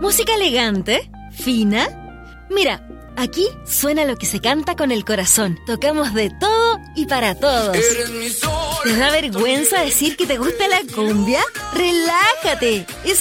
¿Música elegante? ¿Fina? Mira, aquí suena lo que se canta con el corazón. Tocamos de todo y para todos. ¿Te da vergüenza decir que te gusta la cumbia? ¡Relájate!